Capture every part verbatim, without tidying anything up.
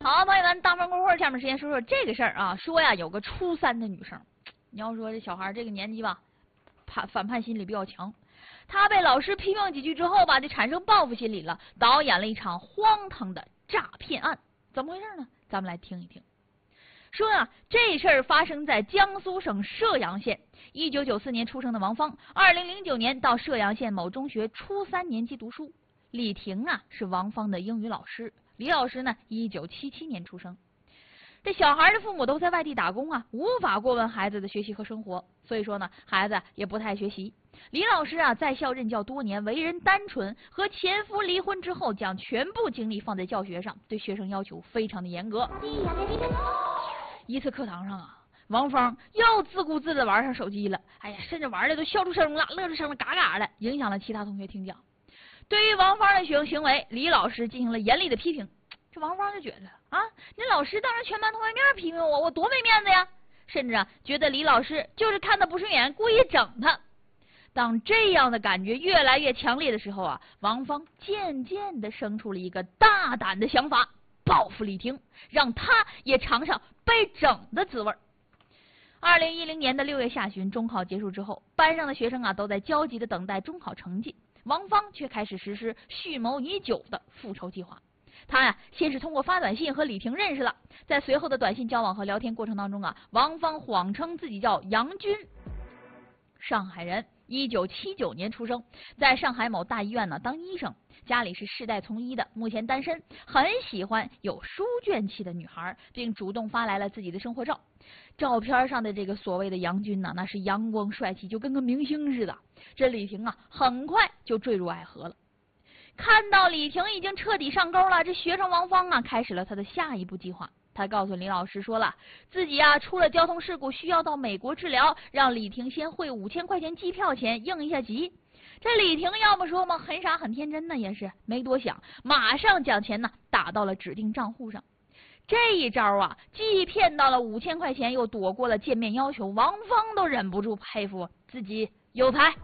好，朋友们，大风过后，下面时间说说这个事儿啊。说呀，有个初三的女生，你要说这小孩这个年纪吧，叛反叛心理比较强。她被老师批评几句之后吧，就产生报复心理了，导演了一场荒唐的诈骗案。怎么回事呢？咱们来听一听。说呀、啊，这事儿发生在江苏省射阳县。一九九四年出生的王芳，二零零九年到射阳县某中学初三年级读书。李婷啊是王芳的英语老师。李老师呢，一九七七年出生。这小孩的父母都在外地打工啊，无法过问孩子的学习和生活，所以说呢，孩子也不太爱学习。李老师啊，在校任教多年，为人单纯，和前夫离婚之后，将全部精力放在教学上，对学生要求非常的严格。一次课堂上啊，王芳又自顾自的玩上手机了，哎呀，甚至玩的都笑出声了，乐出声了，嘎嘎的，影响了其他同学听讲。对于王芳的行行为，李老师进行了严厉的批评。这王芳就觉得啊，你老师当着全班同学面批评我，我多没面子呀！甚至啊，觉得李老师就是看他不顺眼，故意整他。当这样的感觉越来越强烈的时候啊，王芳渐渐的生出了一个大胆的想法，报复李婷，让他也尝尝被整的滋味。二零一零年的六月下旬，中考结束之后，班上的学生啊都在焦急的等待中考成绩。王芳却开始实施蓄谋已久的复仇计划。他呀，先是通过发短信和李婷认识了，在随后的短信交往和聊天过程当中啊，王芳谎称自己叫杨军，上海人，一九七九年出生，在上海某大医院呢当医生，家里是世代从医的，目前单身，很喜欢有书卷气的女孩，并主动发来了自己的生活照。照片上的这个所谓的杨军呢，那是阳光帅气，就跟个明星似的。这李婷啊，很快就坠入爱河了。看到李婷已经彻底上钩了，这学生王芳啊，开始了他的下一步计划。他告诉李老师说了，自己啊出了交通事故，需要到美国治疗，让李婷先汇五千块钱机票钱应一下急。这李婷要么说嘛，很傻很天真呢，也是没多想，马上将钱呢打到了指定账户上。这一招啊，既骗到了五千块钱，又躲过了见面要求，王芳都忍不住佩服自己有才。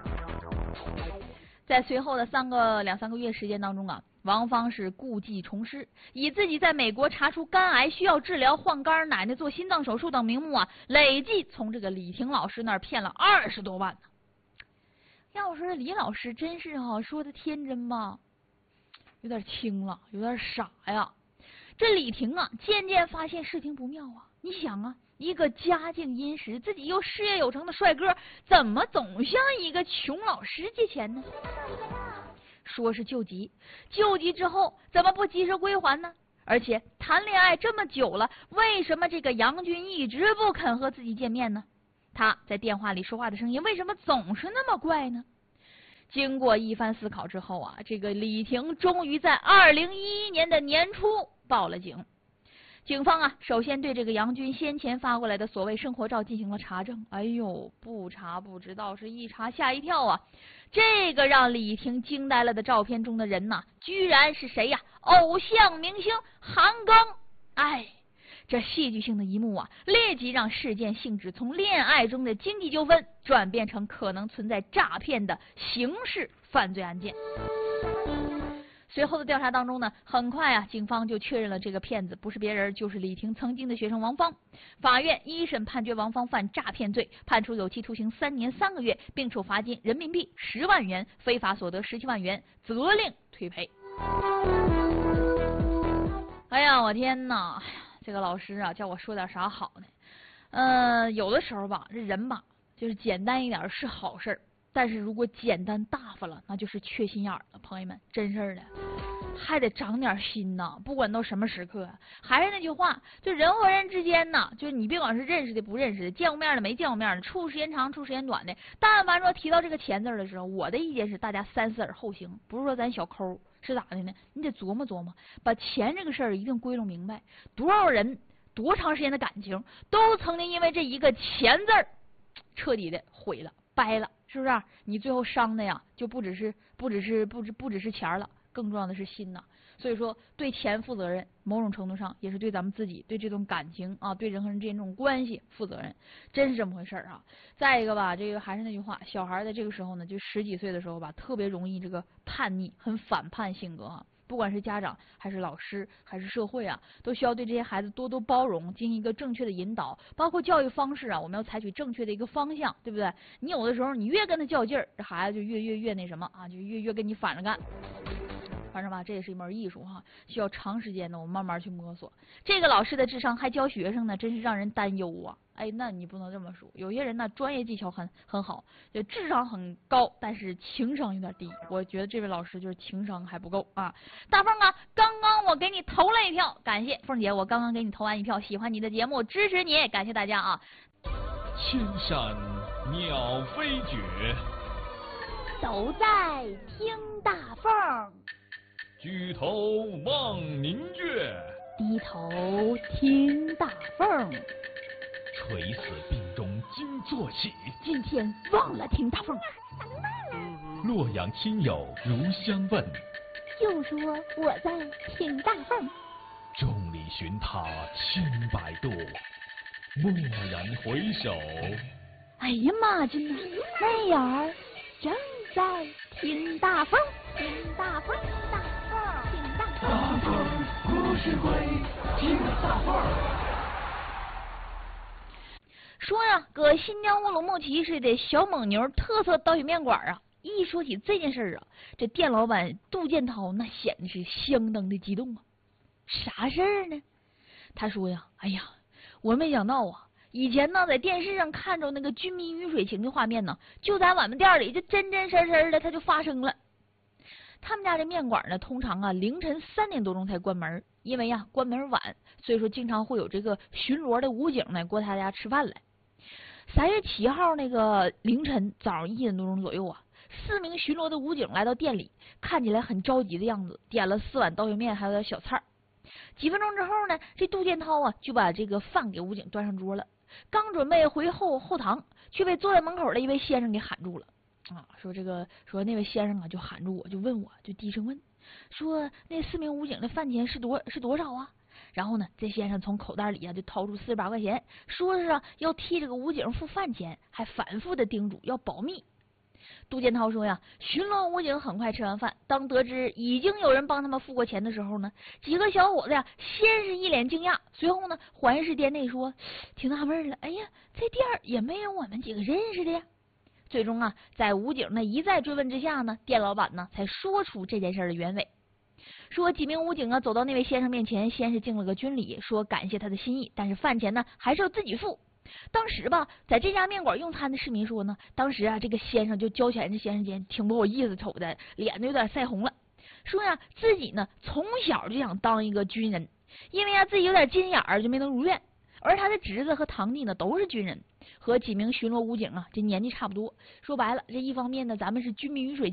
在随后的三个两三个月时间当中啊，王芳是故技重施，以自己在美国查出肝癌需要治疗、换肝、奶奶做心脏手术等名目啊，累计从这个李婷老师那儿骗了二十多万呢。要说李老师真是哈、啊、说的天真吧，有点轻了，有点傻呀。这李婷啊，渐渐发现事情不妙啊。你想啊，一个家境殷实、自己又事业有成的帅哥，怎么总向一个穷老师借钱呢？说是救急，救急之后怎么不及时归还呢？而且谈恋爱这么久了，为什么这个杨军一直不肯和自己见面呢？他在电话里说话的声音为什么总是那么怪呢？经过一番思考之后啊，这个李婷终于在二零一一年的年初报了警。警方啊，首先对这个杨军先前发过来的所谓生活照进行了查证。哎呦，不查不知道，是一查吓一跳啊！这个让李婷惊呆了的照片中的人呐、啊，居然是谁呀？偶像明星韩庚！哎，这戏剧性的一幕啊，立即让事件性质从恋爱中的经济纠纷转变成可能存在诈骗的刑事犯罪案件。随后的调查当中呢，很快啊，警方就确认了这个骗子不是别人，就是李婷曾经的学生王芳。法院一审判决王芳犯诈骗罪，判处有期徒刑三年三个月，并处罚金人民币十万元，非法所得十七万元，责令退赔。哎呀，我天哪！这个老师啊，叫我说点啥好呢？呃，有的时候吧，这人吧，就是简单一点是好事儿。但是如果简单大发了，那就是缺心眼儿了，朋友们，真事儿的，还得长点心呐！不管到什么时刻，还是那句话，就人和人之间呐，就是你别管是认识的不认识的，见过面的没见过面的，处时间长处时间短的，但凡说提到这个钱字的时候，我的意见是大家三思而后行，不是说咱小抠是咋的呢？你得琢磨琢磨，把钱这个事儿一定归拢明白。多少人多长时间的感情，都曾经因为这一个钱字儿彻底的毁了掰了。是不是、啊？你最后伤的呀，就不只是不只是不只不只是钱了，更重要的是心呐。所以说，对钱负责任，某种程度上也是对咱们自己，对这种感情啊，对人和人之间这种关系负责任，真是这么回事啊。再一个吧，这个还是那句话，小孩在这个时候呢，就十几岁的时候吧，特别容易这个叛逆，很反叛性格啊。 不管是家长还是老师还是社会啊，都需要对这些孩子多多包容，进行一个正确的引导，包括教育方式啊，我们要采取正确的一个方向，对不对？你有的时候你越跟他较劲儿，这孩子就越越越那什么啊，就越越跟你反着干。反正吧，这也是一门艺术哈，需要长时间的我们慢慢去摸索。这个老师的智商还教学生呢，真是让人担忧啊！哎，那你不能这么说，有些人呢专业技巧很很好，就智商很高，但是情商有点低。我觉得这位老师就是情商还不够啊。大凤啊，刚刚我给你投了一票，感谢凤姐，我刚刚给你投完一票，喜欢你的节目，支持你，感谢大家啊。 千山鸟飞绝， 都在听大凤。 举头望明月， 低头听大凤。 垂死病中惊坐起， 今天忘了听大凤。 洛阳亲友如相问， 就说我在听大凤。 众里寻他千百度，蓦然回首。 哎呀妈真的，那眼儿正在听大凤，听大凤，大凤，听大凤。 大凤故事会，听大凤。 说呀，搁新疆乌鲁木齐市的小蒙牛特色刀削面馆啊，一说起这件事儿啊，这店老板杜建涛那显得是相当的激动啊。啥事儿呢？他说呀，哎呀，我没想到啊，以前呢在电视上看着那个军民鱼水情的画面呢，就在我们店里就真真实实的它就发生了。他们家这面馆呢，通常啊凌晨三点多钟才关门，因为呀关门晚，所以说经常会有这个巡逻的武警呢过他家吃饭来。三月七号那个凌晨早上一点多钟左右啊，四名巡逻的武警来到店里，看起来很着急的样子，点了四碗刀削面还有点小菜。几分钟之后呢，这杜建涛啊就把这个饭给武警端上桌了，刚准备回后后堂，却被坐在门口的一位先生给喊住了。啊，说这个说那位先生啊就喊住我，就问我，就低声问，说那四名武警的饭钱是多是多少啊？然后呢，这先生从口袋里啊就掏出四十八块钱，说是啊要替这个武警付饭钱，还反复的叮嘱要保密。杜建涛说呀，巡逻武警很快吃完饭，当得知已经有人帮他们付过钱的时候呢，几个小伙子呀先是一脸惊讶，随后呢环视店内说，挺纳闷了，哎呀，这店儿也没有我们几个认识的呀。最终啊，在武警呢一再追问之下呢，店老板呢才说出这件事的原委。说几名武警啊走到那位先生面前，先是敬了个军礼，说感谢他的心意，但是饭钱呢还是要自己付。当时吧，在这家面馆用餐的市民说呢，当时啊这个先生就交钱，这先生间挺不好意思，瞅的脸都有点晒红了，说呀自己呢从小就想当一个军人，因为啊自己有点金眼儿就没能如愿，而他的侄子和堂弟呢都是军人，和几名巡逻武警啊这年纪差不多。说白了，这一方面呢咱们是军民鱼水